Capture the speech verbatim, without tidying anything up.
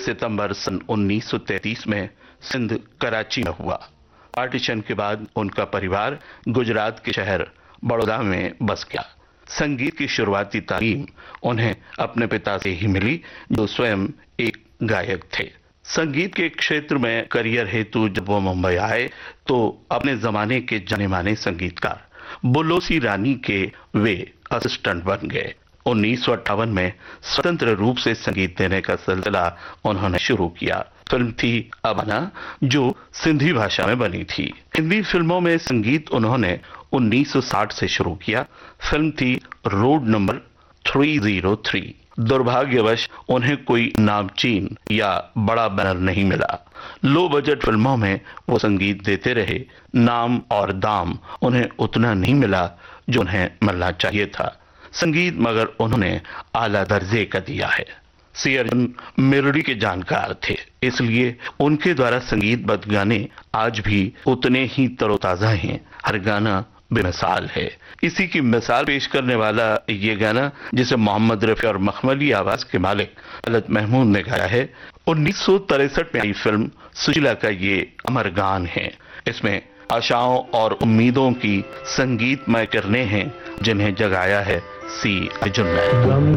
सितंबर सन उन्नीस सौ तैंतीस में सिंध कराची में हुआ। पार्टीशन के बाद उनका परिवार गुजरात के शहर बड़ौदा में बस गया। संगीत की शुरुआती तालीम उन्हें अपने पिता से ही मिली, जो स्वयं एक गायक थे। संगीत के क्षेत्र में करियर हेतु जब वो मुंबई आए तो अपने जमाने के जाने माने संगीतकार बुल्लोसी रानी के वे असिस्टेंट बन गए। उन्नीस सौ अट्ठावन में स्वतंत्र रूप से संगीत देने का सिलसिला उन्होंने शुरू किया। फिल्म थी अबाना, जो सिंधी भाषा में बनी थी। हिंदी फिल्मों में संगीत उन्होंने उन्नीस सौ साठ से शुरू किया। फिल्म थी रोड नंबर तीन सौ तीन। दुर्भाग्यवश उन्हें कोई नामचीन या बड़ा बैनर नहीं मिला। लो बजट फिल्मों में वो संगीत देते रहे, नाम और दाम उन्हें उतना नहीं मिला जो उन्हें मिलना चाहिए था। संगीत मगर उन्होंने आला दर्जे का दिया है। सी अर्जुन मेलोडी के जानकार थे, इसलिए उनके द्वारा संगीतबद्ध गाने आज भी उतने ही तरोताजा हैं। हर गाना बेमिसाल है। इसी की मिसाल पेश करने वाला ये गाना, जिसे मोहम्मद रफी और मखमली आवाज के मालिक तलत महमूद ने गाया है, उन्नीस सौ तिरसठ में आई फिल्म सुशीला का ये अमर गान है। इसमें आशाओं और उम्मीदों की संगीतमय करने हैं, जिन्हें जगाया है सी अर्जुन ने।